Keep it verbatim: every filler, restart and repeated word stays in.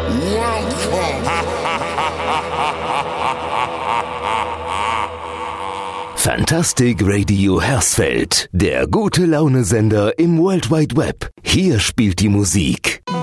Fantastic Radio Hersfeld, der gute Laune-Sender im World Wide Web. Hier spielt die Musik